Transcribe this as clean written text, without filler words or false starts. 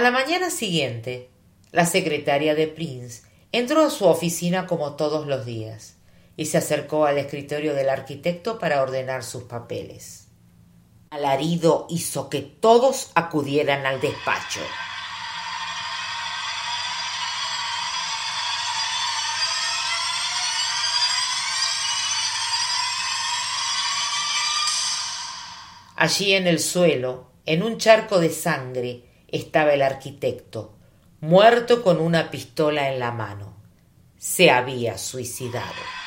la mañana siguiente, la secretaria de Prince entró a su oficina como todos los días y se acercó al escritorio del arquitecto para ordenar sus papeles. El alarido hizo que todos acudieran al despacho. Allí en el suelo, en un charco de sangre, estaba el arquitecto, muerto con una pistola en la mano. Se había suicidado.